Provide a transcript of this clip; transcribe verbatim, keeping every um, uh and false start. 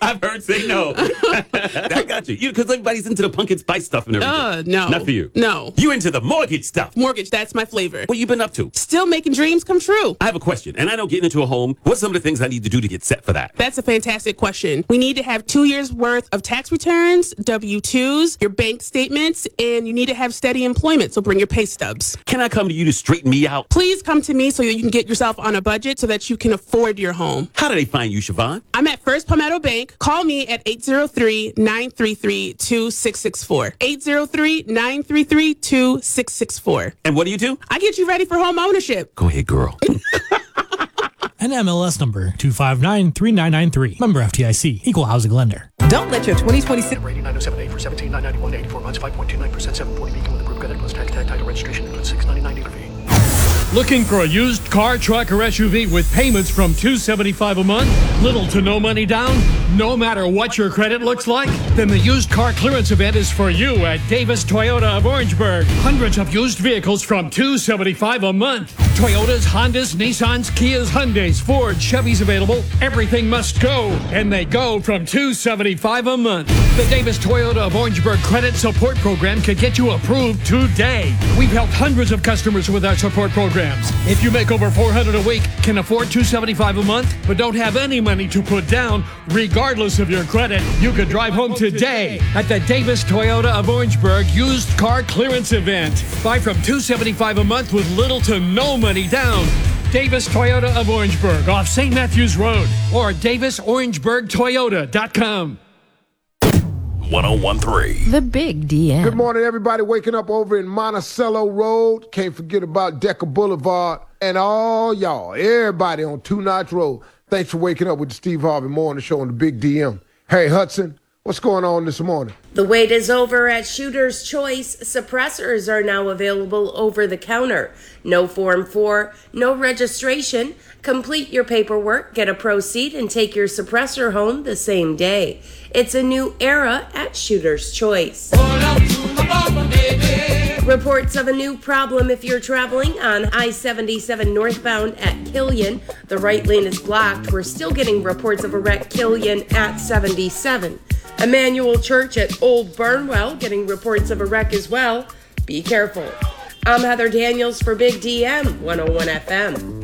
I've heard say no. I got you. You because everybody's into the pumpkin spice stuff and everything. Uh, no. Not for you. No. You into the mortgage stuff. Mortgage, that's my flavor. What you been up to? Still making dreams come true. I have a question, and I know getting into a home, what's some of the things I need to do to get set for that? That's a fantastic question. We need to have two years worth of tax returns, W two's, your bank statements, and you need to have steady employment, so bring your pay stubs. Can I come to you to straighten me out? Please come to me so that you can get yourself on a budget so that you can afford your home. How do they find you, Siobhan? I'm at First Palmetto Bank. Call me at eight zero three, nine three three, two six six four. eight zero three, nine three three, two six six four. And what do you do? I get you ready for home ownership. Go ahead, girl. N M L S number two five nine three nine nine three. Member F D I C. Equal housing lender. Don't let your twenty twenty-six Rating nine oh seven eight for seventeen nine ninety-one, eighty-four months, five point two nine percent, seven forty beacon with approved credit plus tax tag title registration includes six ninety-nine dealer fee. Looking for a used car, truck, or S U V with payments from two hundred seventy-five dollars a month? Little to no money down? No matter what your credit looks like? Then the used car clearance event is for you at Davis Toyota of Orangeburg. Hundreds of used vehicles from two hundred seventy-five dollars a month. Toyotas, Hondas, Nissans, Kias, Hyundais, Ford, Chevys available. Everything must go. And they go from two hundred seventy-five dollars a month. The Davis Toyota of Orangeburg Credit Support Program can get you approved today. We've helped hundreds of customers with our support programs. If you make over four hundred dollars a week, can afford two hundred seventy-five dollars a month, but don't have any money to put down, regardless of your credit, you could drive home today at the Davis Toyota of Orangeburg Used Car Clearance Event. Buy from two hundred seventy-five dollars a month with little to no money down. Davis Toyota of Orangeburg off Saint Matthews Road or davis orangeburg toyota dot com. one oh one three. The Big D M. Good morning, everybody. Waking up over in Monticello Road. Can't forget about Decker Boulevard. And all y'all, everybody on Two Notch Road. Thanks for waking up with the Steve Harvey Morning Show on the Big D M. Hey, Hudson, what's going on this morning? The wait is over at Shooter's Choice. Suppressors are now available over the counter. No Form four, no registration. Complete your paperwork, get a pro seat, and take your suppressor home the same day. It's a new era at Shooter's Choice. Reports of a new problem if you're traveling on I seventy-seven northbound at Killian. The right lane is blocked. We're still getting reports of a wreck Killian at seventy-seven. Emmanuel Church at Old Burnwell getting reports of a wreck as well. Be careful. I'm Heather Daniels for Big D M one oh one F M.